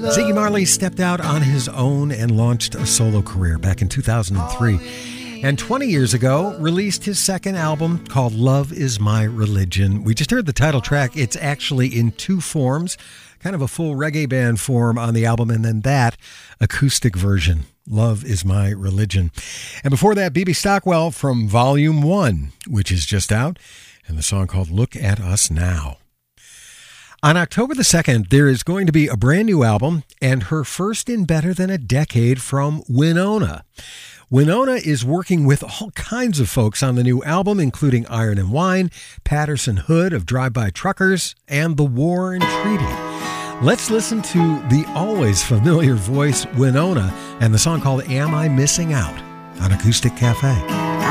Ziggy Marley stepped out on his own and launched a solo career back in 2003. And 20 years ago, released his second album called Love Is My Religion. We just heard the title track. It's actually in two forms, kind of a full reggae band form on the album, and then that acoustic version, Love Is My Religion. And before that, B.B. Stockwell from Volume 1, which is just out, and the song called Look at Us Now. On October the 2nd, there is going to be a brand new album, and her first in better than a decade from Winona. Winona is working with all kinds of folks on the new album, including Iron and Wine, Patterson Hood of Drive-By Truckers, and The War and Treaty. Let's listen to the always familiar voice Winona and the song called Am I Missing Out on Acoustic Cafe.